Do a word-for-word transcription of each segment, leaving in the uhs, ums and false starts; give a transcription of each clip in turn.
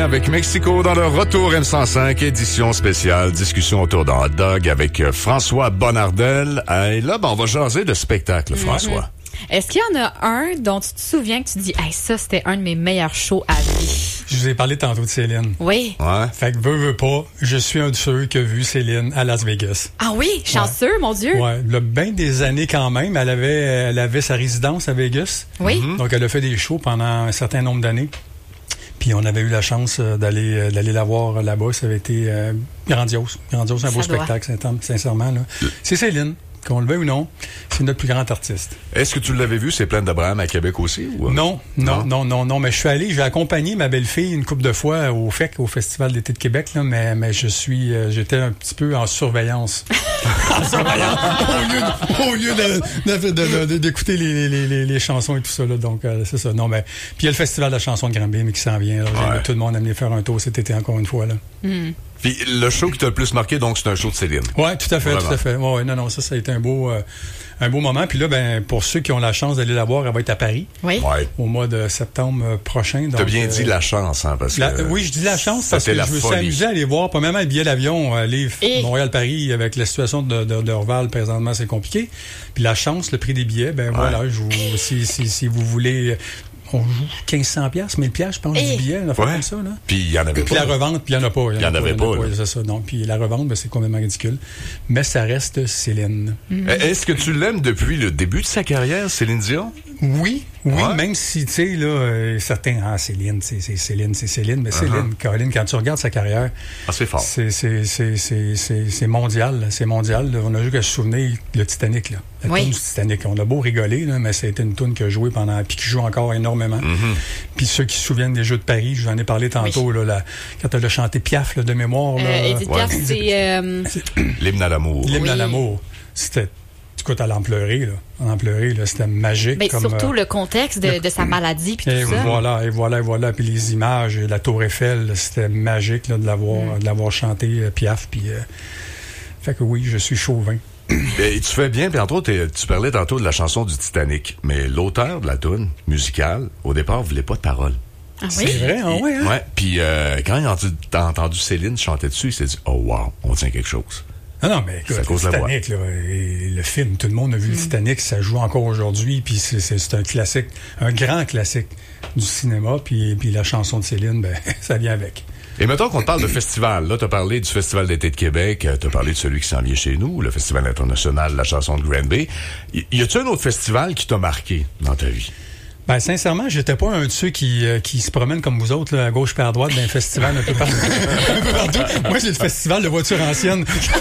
avec Mexico dans le Retour M cent cinq, édition spéciale, discussion autour d'un hot dog avec François Bonnardel. Et là, ben, on va jaser de spectacle, François. Mm-hmm. Est-ce qu'il y en a un dont tu te souviens que tu te dis, hey, ça, c'était un de mes meilleurs shows à vie? Je vous ai parlé tantôt de Céline. Oui. Ouais. Fait que veux, veux pas, je suis un de ceux qui a vu Céline à Las Vegas. Ah oui? Chanceux, ouais. Mon Dieu. Ouais. Il y a bien des années quand même. Elle avait, elle avait sa résidence à Vegas. Oui. Mm-hmm. Donc, elle a fait des shows pendant un certain nombre d'années. Puis on avait eu la chance d'aller d'aller la voir là-bas. Ça avait été euh, grandiose. Grandiose, un beau doit. spectacle, sincèrement. Là. C'est Céline. Qu'on le veuille ou non, c'est notre plus grand artiste. Est-ce que tu l'avais vu, c'est Plaine d'Abraham à Québec aussi? Ou... Non, non, non, non, non, non, mais je suis allé, j'ai accompagné ma belle-fille une couple de fois au F E C, au Festival d'été de Québec, là, mais, mais je suis, euh, j'étais un petit peu en surveillance. en surveillance, au lieu, au lieu de, de, de, de, d'écouter les, les, les, les chansons et tout ça, là, donc euh, c'est ça. Non, mais, puis il y a le Festival de la chanson de Granby, mais qui s'en vient, là. Ouais. Tout le monde a amené faire un tour cet été encore une fois, là. Mm. Puis le show qui t'a le plus marqué, donc, c'est un show de Céline. Oui, tout à fait, Vraiment. tout à fait. Ouais, non, non, ça, ça a été un beau, euh, un beau moment. Puis là, ben, pour ceux qui ont la chance d'aller la voir, elle va être à Paris. Oui. Ouais. Au mois de septembre prochain. T'as bien euh, dit la chance, hein, parce la, que... oui, je dis la chance parce que je me suis amusé à aller voir, pas même à le billet d'avion, aller Et... Montréal-Paris avec la situation de, de, de Orval, présentement, c'est compliqué. Puis la chance, le prix des billets, ben ouais. voilà, je vous, si, si, si vous voulez... On joue quinze cents piastres, mille piastres, je pense, hey. du billet, on a fait ouais. comme ça, là. Puis il y en avait puis pas. Puis la revente, puis il y en a pas. Il y en avait pas, pas, c'est ça. Donc, puis la revente, ben, c'est complètement ridicule. Mais ça reste Céline. Mm. Est-ce que tu l'aimes depuis le début de sa carrière, Céline Dion? Oui, oui, ouais. Même si, tu sais, là, euh, certains, ah, Céline, c'est, c'est Céline, c'est Céline, mais uh-huh. Céline, Caroline, quand tu regardes sa carrière, ah, c'est fort. C'est, c'est, c'est, c'est, c'est, c'est mondial, là, c'est mondial. Là. On a juste qu'à se souvenir, le Titanic, là. La oui. toune du Titanic. On a beau rigoler, là, mais ça a été une toune qui a joué pendant, puis qui joue encore énormément. Mm-hmm. Puis ceux qui se souviennent des Jeux de Paris, je vous en ai parlé tantôt, oui. là, la, quand elle a chanté Piaf, là, de mémoire, là. Euh, Edith Piaf, ouais. c'est, euh... c'est... L'hymne à l'amour. L'hymne oui. à l'amour. C'était, écoute, elle en pleurait, là. Elle en pleurait, là. C'était magique. Ben, comme, surtout euh, le contexte de, de sa maladie, puis tout et ça. Voilà, et voilà, et voilà. Puis les images, la Tour Eiffel, là, c'était magique, là, de l'avoir, mm. de l'avoir chanté, euh, Piaf, puis, euh... fait que oui, je suis chauvin. Et tu fais bien, puis entre autres, tu parlais tantôt de la chanson du Titanic, mais l'auteur de la toune musicale, au départ, voulait pas de paroles. Ah oui? C'est vrai, hein, ouais, hein? Ouais, puis euh, quand il a entendu, entendu Céline chanter dessus, il s'est dit « Oh wow, on tient quelque chose ». Ah non, mais écoute, le Titanic, là, et le film, tout le monde a vu mm. le Titanic, ça joue encore aujourd'hui, puis c'est, c'est, c'est un classique, un grand classique du cinéma, puis, puis la chanson de Céline, ben, ça vient avec. Et mettons qu'on te parle de festival. Là, t'as parlé du Festival d'été de Québec, t'as parlé de celui qui s'en vient chez nous, le Festival international de la chanson de Granby. Y, y a-t-il un autre festival qui t'a marqué dans ta vie? Ben, sincèrement, j'étais pas un de ceux qui, euh, qui se promènent comme vous autres, là, à gauche et à droite, dans un festival un peu partout. un peu partout. Moi, j'ai le festival de voitures anciennes.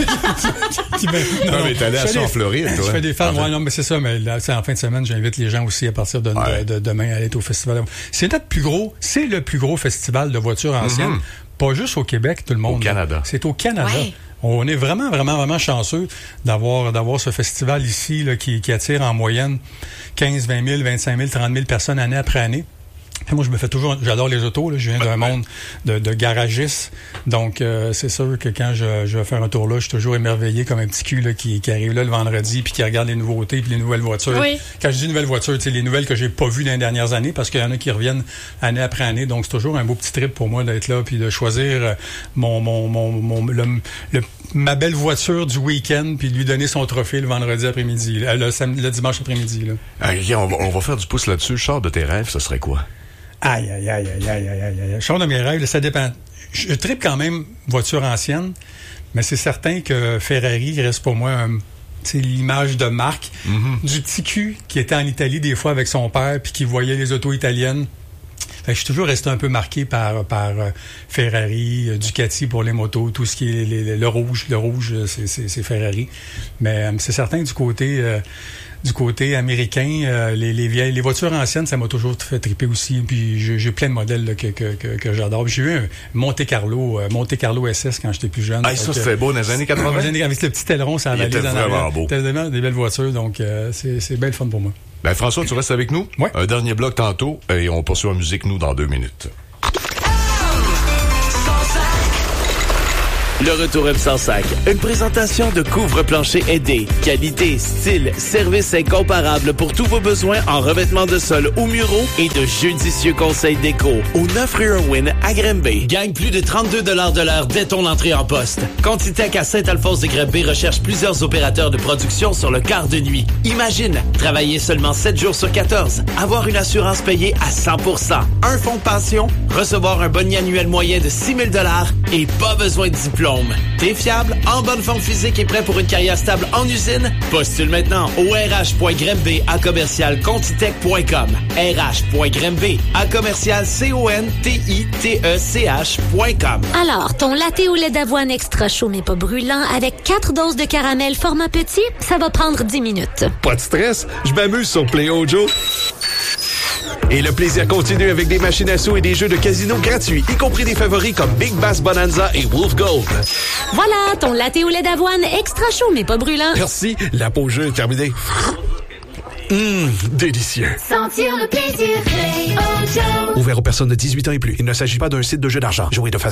qui, ben, non, non, mais t'es allé à ça en Floride, toi. Je fais des fans, ouais, non, mais c'est ça, mais là, en fin de semaine, j'invite les gens aussi à partir de, ouais. de, de demain à aller au festival. C'est notre plus gros, c'est le plus gros festival de voitures anciennes. Mm-hmm. Pas juste au Québec, tout le monde. Au Canada. C'est au Canada. Ouais. On est vraiment, vraiment, vraiment chanceux d'avoir, d'avoir ce festival ici là, qui, qui attire en moyenne quinze, vingt mille, vingt-cinq mille, trente mille personnes année après année. Et moi, je me fais toujours... J'adore les autos. Là, je viens d'un monde de, de garagistes. Donc, euh, c'est sûr que quand je, je vais faire un tour là, je suis toujours émerveillé comme un petit cul là, qui, qui arrive là le vendredi puis qui regarde les nouveautés puis les nouvelles voitures. Oui. Quand je dis nouvelles voitures, c'est les nouvelles que j'ai pas vues dans les dernières années parce qu'il y en a qui reviennent année après année. Donc, c'est toujours un beau petit trip pour moi d'être là puis de choisir mon, mon, mon, mon le, le, ma belle voiture du week-end puis de lui donner son trophée le vendredi après-midi, le, le, samedi, le dimanche après-midi. Là. Okay, on, va, on va faire du pouce là-dessus. Le char de tes rêves, ce serait quoi? Aïe, aïe, aïe, aïe, aïe, aïe, aïe, aïe. Char de mes rêves, ça dépend. Je tripe quand même voiture ancienne, mais c'est certain que Ferrari reste pour moi un, c'est l'image de marque mm-hmm. du petit cul qui était en Italie des fois avec son père puis qui voyait les autos italiennes. Fait que je suis toujours resté un peu marqué par, par euh, Ferrari, euh, Ducati pour les motos, tout ce qui est les, les, le rouge. Le rouge, c'est, c'est, c'est Ferrari. Mais euh, c'est certain que du côté... Euh, Du côté américain, euh, les, les vieilles, les voitures anciennes, ça m'a toujours fait triper aussi. Puis j'ai, j'ai plein de modèles là, que, que, que, que j'adore. Puis j'ai eu un Monte Carlo, euh, Monte Carlo S S quand j'étais plus jeune. Ah, ça c'était euh, beau dans les années quatre-vingts. Avec le petit aileron, ça avait Il était vraiment beau. C'était vraiment des belles voitures, donc euh, c'est, c'est bien le fun pour moi. Ben François, tu restes avec nous? Oui. Un dernier bloc tantôt et on poursuit en musique, nous, dans deux minutes. Le retour M cent cinq. Une présentation de couvre-plancher aidé. Qualité, style, service incomparable pour tous vos besoins en revêtement de sol ou muraux et de judicieux conseils déco. Au neuf rue Irwin à Granby. Gagne plus de trente-deux dollars de l'heure dès ton entrée en poste. Quantitech à Saint-Alphonse-de-Granby recherche plusieurs opérateurs de production sur le quart de nuit. Imagine, travailler seulement sept jours sur quatorze, avoir une assurance payée à cent pour cent, un fonds de pension, recevoir un boni annuel moyen de six mille dollars et pas besoin de diplôme. T'es fiable, en bonne forme physique et prêt pour une carrière stable en usine? Postule maintenant au r h point granby à commercial contitech point com. r h point granby à commercial c o n t i t e c h point com. Alors, ton latte au lait d'avoine extra chaud mais pas brûlant avec quatre doses de caramel format petit, ça va prendre dix minutes. Pas de stress, je m'amuse sur Play Ojo. Et le plaisir continue avec des machines à sous et des jeux de casino gratuits, y compris des favoris comme Big Bass Bonanza et Wolf Gold. Voilà, ton latte au lait d'avoine extra chaud mais pas brûlant. Merci, la pause jeu est terminée. Hum, délicieux. Sentir le plaisir, Play Ojo. Ouvert aux personnes de dix-huit ans et plus. Il ne s'agit pas d'un site de jeu d'argent. Jouer de façon